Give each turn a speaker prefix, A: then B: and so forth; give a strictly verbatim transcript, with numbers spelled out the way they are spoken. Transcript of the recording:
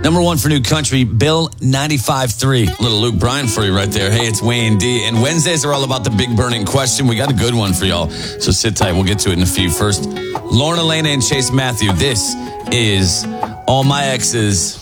A: Number one for new country, Bill ninety-five three. Little Luke Bryan for you right there. Hey, it's Wayne D. And Wednesdays are all about the big burning question. We got a good one for y'all. So sit tight. We'll get to it in a few. First, Lauren Elena and Chase Matthew. This is All My Exes.